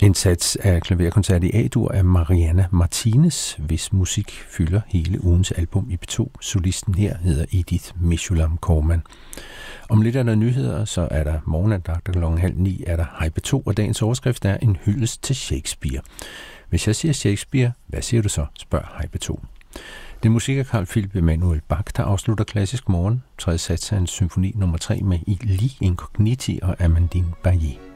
En sats af klaverkoncert i A-dur af Mariana Martinez, hvis musik fylder hele ugens album i P2. Solisten her hedder Edith Meshulam-Korman. Om lidt er der nyheder, så er der morgenandagt kl. 8:30 er der Hej P2, og dagens overskrift er en hyldest til Shakespeare. Hvis jeg siger Shakespeare, hvad siger du så? Spørg Hej P2. Det er musik af Carl Philipp Emanuel Bach, der afslutter Klassisk Morgen. Tredje sats af en symfoni nummer 3 med Li Incogniti og Amandine Bailly.